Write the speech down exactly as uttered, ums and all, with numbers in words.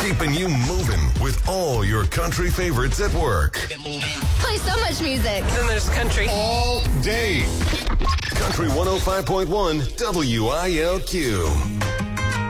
keeping you moving with all your country favorites at work. Play so much music. Then there's country. All day. Country one oh five point one W I L Q.